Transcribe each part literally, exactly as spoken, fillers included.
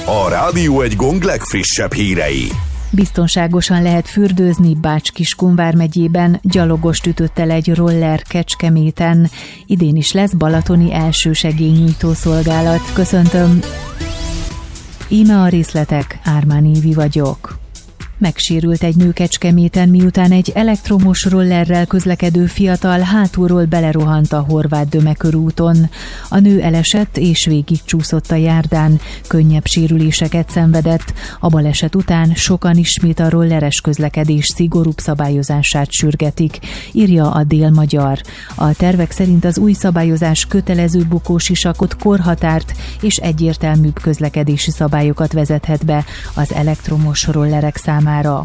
a Rádió Egy Gong legfrissebb hírei. Biztonságosan lehet fürdőzni Bács-Kiskun vármegyében, gyalogos ütött el egy roller Kecskeméten. Idén is lesz balatoni elsősegélynyújtó szolgálat. Köszöntöm! Íme a részletek, Ármán Évi vagyok. Megsérült egy nő Kecskeméten, miután egy elektromos rollerrel közlekedő fiatal hátulról belerohant a Horváth-Döme körúton. A nő elesett és végigcsúszott a járdán, könnyebb sérüléseket szenvedett. A baleset után sokan ismét a rolleres közlekedés szigorúbb szabályozását sürgetik, írja a Dél-Magyar. A tervek szerint az új szabályozás kötelező bukósisakot, korhatárt és egyértelműbb közlekedési szabályokat vezethet be az elektromos rollerek számára.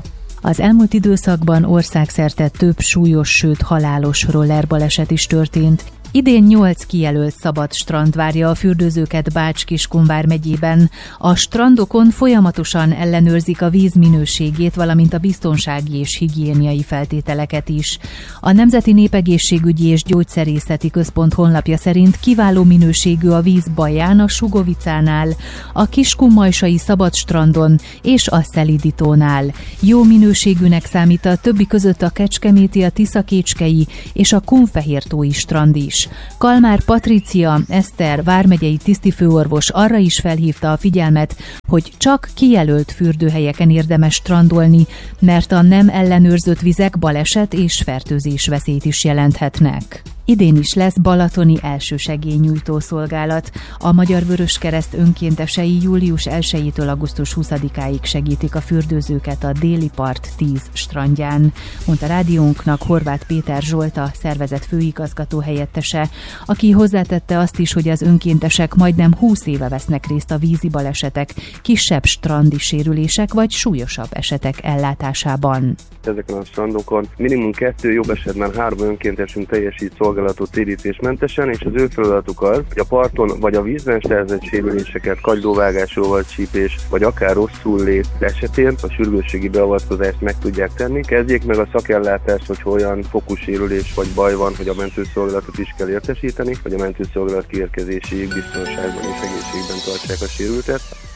Az elmúlt időszakban országszerte több súlyos, sőt halálos rollerbaleset is történt. Idén nyolc kijelölt szabad strand várja a fürdőzőket Bács-Kiskun vármegyében. A strandokon folyamatosan ellenőrzik a víz minőségét, valamint a biztonsági és higiéniai feltételeket is. A Nemzeti Népegészségügyi és Gyógyszerészeti Központ honlapja szerint kiváló minőségű a víz Baján, a Sugovicánál, a Kiskunmajsai szabad strandon és a Szelidítónál. Jó minőségűnek számít a többi között a Kecskeméti, a Tiszakécskei és a Kunfehértói strand is. Kalmár Patricia Eszter vármegyei tisztifőorvos arra is felhívta a figyelmet, hogy csak kijelölt fürdőhelyeken érdemes strandolni, mert a nem ellenőrzött vizek baleset és fertőzés veszélyt is jelenthetnek. Idén is lesz balatoni elsősegélynyújtó szolgálat. A Magyar Vöröskereszt önkéntesei július elsejétől augusztus huszadikáig segítik a fürdőzőket a Déli Part tíz strandján, mondta rádiónknak Horváth Péter Zsolt, a szervezet főigazgató helyettese, aki hozzátette azt is, hogy az önkéntesek majdnem húsz éve vesznek részt a vízi balesetek, kisebb strandi sérülések vagy súlyosabb esetek ellátásában. Ezeken a strandokon minimum kettő, jobb esetben három önkéntesünk teljesít szolgálatot térítésmentesen, és az ő feladatuk az, hogy a parton vagy a vízben szerzett sérüléseket, kagylóvágásról, csípés, vagy akár rosszul lét esetén a sürgősségi beavatkozást meg tudják tenni. Kezdjék meg a szakellátást, hogy olyan fokú sérülés vagy baj van, hogy a mentőszolgálatot is kell értesíteni, hogy a mentőszolgálat kiérkezéséig biztonságban és egészségben tartsák a sérültet.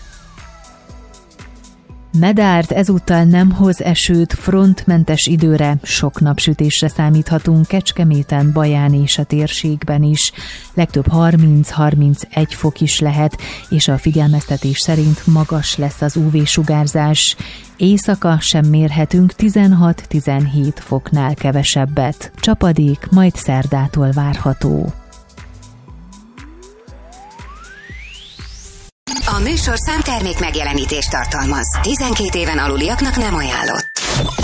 Medárt ezúttal nem hoz esőt, frontmentes időre, sok napsütésre számíthatunk Kecskeméten, Baján és a térségben is. Legtöbb harminc-harmincegy fok is lehet, és a figyelmeztetés szerint magas lesz az ú vé-sugárzás. Éjszaka sem mérhetünk tizenhat-tizenhét foknál kevesebbet. Csapadék majd szerdától várható. A műsorszám termék megjelenítést tartalmaz. tizenkét éven aluliaknak nem ajánlott.